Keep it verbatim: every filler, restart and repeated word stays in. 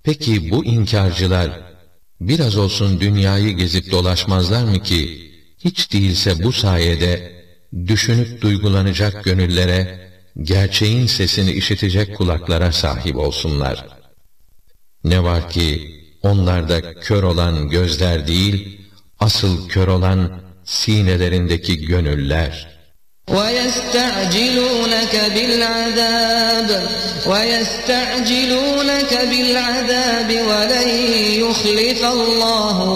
Peki bu inkarcılar biraz olsun dünyayı gezip dolaşmazlar mı ki, hiç değilse bu sayede düşünüp duygulanacak gönüllere, gerçeğin sesini işitecek kulaklara sahip olsunlar. Ne var ki onlarda kör olan gözler değil, asıl kör olan sinelerindeki gönüller. وَيَسْتَعْجِلُونَكَ بِالْعَذَابِ وَيَسْتَعْجِلُونَكَ بِالْعَذَابِ وَلَنْ يُخْلِفَ اللَّهُ